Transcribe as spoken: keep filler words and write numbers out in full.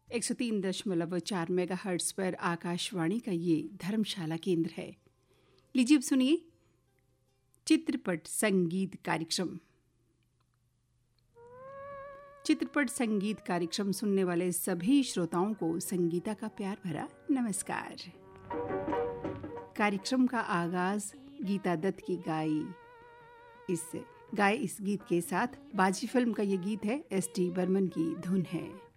एक सौ तीन दशमलव चार मेगा हर्ट्स पर आकाशवाणी का ये धर्मशाला केंद्र है। लीजिए अब सुनिए चित्रपट संगीत कार्यक्रम। चित्रपट संगीत कार्यक्रम सुनने वाले सभी श्रोताओं को संगीता का प्यार भरा नमस्कार। कार्यक्रम का आगाज गीता दत्त की गाई इस गाए इस गीत के साथ बाजी फिल्म का ये गीत है। एस टी बर्मन की धुन है।